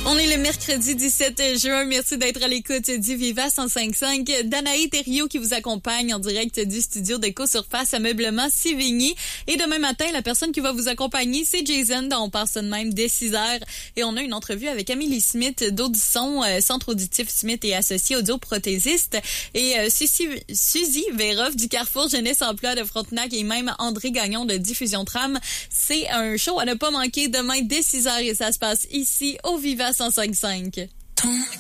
On est le mercredi 17 juin. Merci d'être à l'écoute du Viva 105.5. Danae Thériault qui vous accompagne en direct du studio d'Éco-Surface Ameublement Sivigny. Et demain matin, la personne qui va vous accompagner, c'est Jason, dont on part ça de même dès 6h. Et on a une entrevue avec Amélie Smith d'Audisson, Centre auditif Smith et associé audioprothésiste. Et Suzy Véroff du Carrefour Jeunesse Emploi de Frontenac et même André Gagnon de Diffusion Tram. C'est un show à ne pas manquer demain dès 6h et ça se passe ici au Viva 105.5.